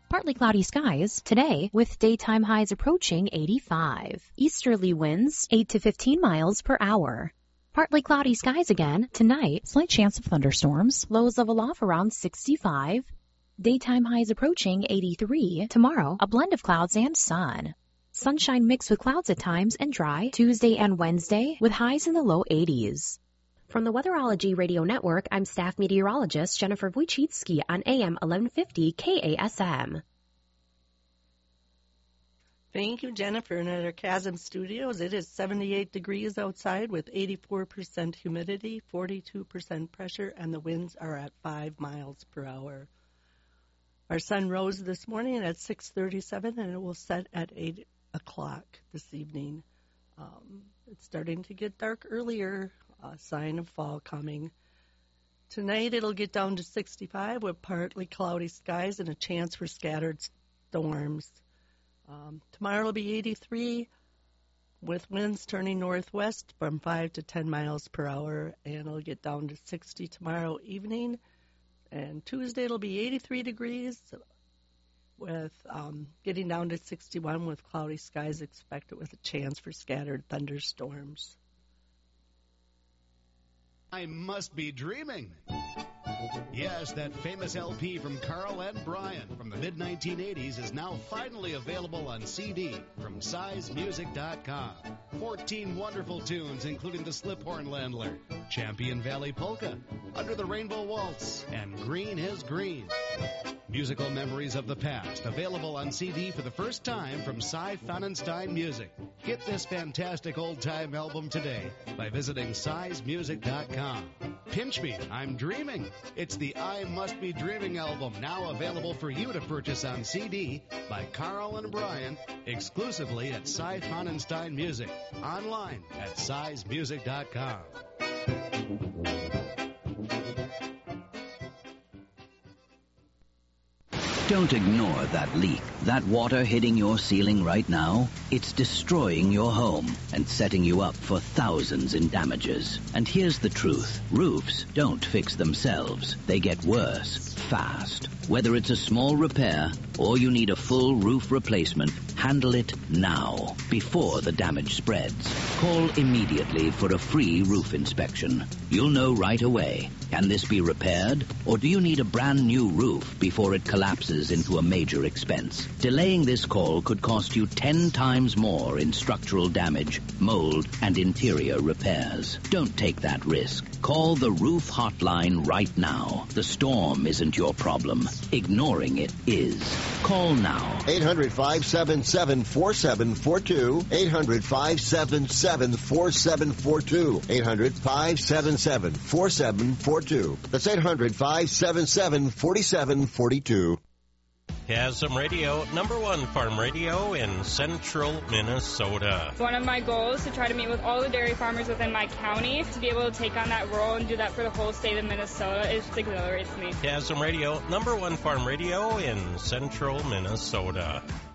Partly cloudy skies today with daytime highs approaching 85. Easterly winds 8 to 15 miles per hour. Partly cloudy skies again tonight. Slight chance of thunderstorms. Lows level off around 65. Daytime highs approaching 83. Tomorrow, a blend of clouds and sun. Sunshine mixed with clouds at times and dry Tuesday and Wednesday with highs in the low 80s. From the Weatherology Radio Network, I'm staff meteorologist Jennifer Wojcicki on AM 1150 KASM. Thank you, Jennifer. And at our Chasm Studios, it is 78 degrees outside with 84% humidity, 42% pressure, and the winds are at 5 miles per hour. Our sun rose this morning at 6:37, and it will set at 8 o'clock this evening. It's starting to get dark earlier. A sign of fall coming. Tonight it'll get down to 65 with partly cloudy skies and a chance for scattered storms. Tomorrow will be 83 with winds turning northwest from 5 to 10 miles per hour, and it'll get down to 60 tomorrow evening. And Tuesday it'll be 83 degrees with getting down to 61 with cloudy skies expected with a chance for scattered thunderstorms. I must be dreaming. Yes, that famous LP from Carl and Brian from the mid-1980s is now finally available on CD from sizemusic.com. 14 wonderful tunes, including the Sliphorn Landler, Champion Valley Polka, Under the Rainbow Waltz, and Green is Green. Musical memories of the past, available on CD for the first time from Cy Pfannenstein Music. Get this fantastic old-time album today by visiting sizemusic.com. Pinch Me, I'm Dreaming. It's the I Must Be Dreaming album, now available for you to purchase on CD by Carl and Brian, exclusively at Cy Pfannenstein Music. Online at sizemusic.com. Don't ignore that leak. That water hitting your ceiling right now, it's destroying your home and setting you up for thousands in damages. And here's the truth. Roofs don't fix themselves. They get worse, fast. Whether it's a small repair or you need a full roof replacement, handle it now, before the damage spreads. Call immediately for a free roof inspection. You'll know right away. Can this be repaired? Or do you need a brand new roof before it collapses into a major expense? Delaying this call could cost you 10 times more in structural damage, mold, and interior repairs. Don't take that risk. Call the roof hotline right now. The storm isn't your problem. Ignoring it is. Call now. 800-577-4742. 800-577-4742. 800-577-4742. That's 800-577-4742. Chasm Radio, #1 farm radio in central Minnesota. One of my goals is to try to meet with all the dairy farmers within my county. To be able to take on that role and do that for the whole state of Minnesota, it just exhilarates me. Chasm Radio, #1 farm radio in central Minnesota.